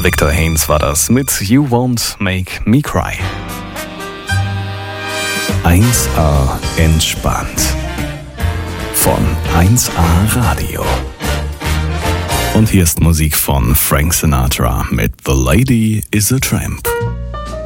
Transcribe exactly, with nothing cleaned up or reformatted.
Victor Haynes war das mit You Won't Make Me Cry. eins A entspannt. Von eins A Radio. Und hier ist Musik von Frank Sinatra mit The Lady is a Tramp.